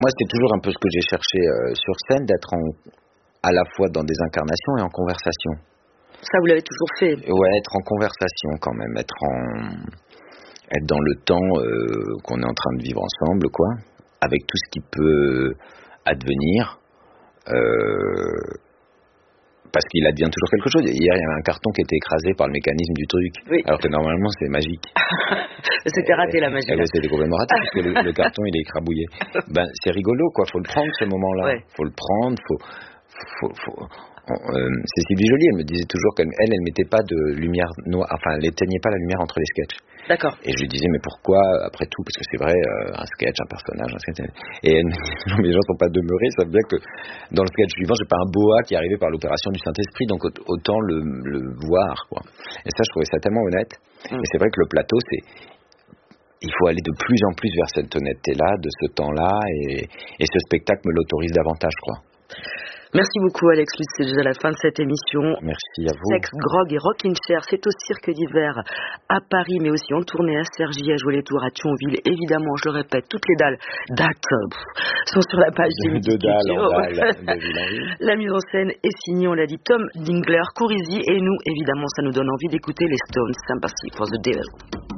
Moi, c'était toujours un peu ce que j'ai cherché sur scène, d'être à la fois dans des incarnations et en conversation. Ça, vous l'avez toujours fait. Ouais, être en conversation quand même, être dans le temps qu'on est en train de vivre ensemble, quoi, avec tout ce qui peut advenir. Parce qu'il advient toujours quelque chose. Hier, il y avait un carton qui était écrasé par le mécanisme du truc, oui. Alors que normalement, c'est magique. C'était raté, la magie. C'était complètement raté, parce que le carton, il est écrabouillé. C'est rigolo, quoi. Faut le prendre, ce moment-là. Ouais. Faut le prendre, c'est Sylvie Joly, elle me disait toujours qu'elle mettait pas de lumière noire, enfin, elle éteignait pas la lumière entre les sketchs. D'accord. Et je lui disais, mais pourquoi, après tout, parce que c'est vrai, un sketch, un personnage, un sketch. Et elle me disait, non, mais les gens sont pas demeurés, ça veut dire que dans le sketch suivant, j'ai pas un boa qui est arrivé par l'opération du Saint-Esprit, donc autant le voir, quoi. Et ça, je trouvais ça tellement honnête. Et c'est vrai que le plateau, il faut aller de plus en plus vers cette honnêteté-là, de ce temps-là, et ce spectacle me l'autorise davantage, je crois. Merci beaucoup, Alex Lutz. C'est déjà la fin de cette émission. Merci à vous. Sexe, Grog et Rockin' Chair, c'est au Cirque d'Hiver à Paris, mais aussi en tournée à Cergy, à Jouer-les-Tours, à Thionville. Évidemment, je le répète, toutes les dates sont sur la page des de Dalles. La mise en scène est signée, on l'a dit, Tom Dingler, Courizy, et nous, évidemment, ça nous donne envie d'écouter les Stones, Sympathy for the Devil.